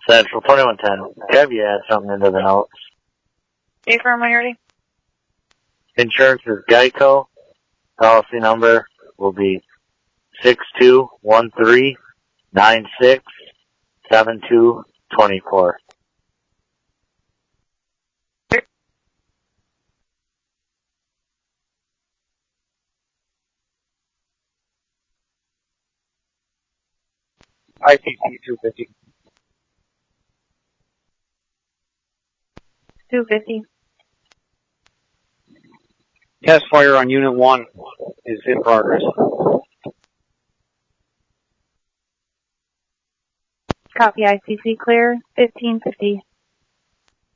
Central 2110. Have you add something into the notes? A firm when you're ready. Insurance is Geico. Policy number will be 6213967224. ICC 250. 250. Test fire on Unit 1 is in progress. Copy ICC clear. 1550.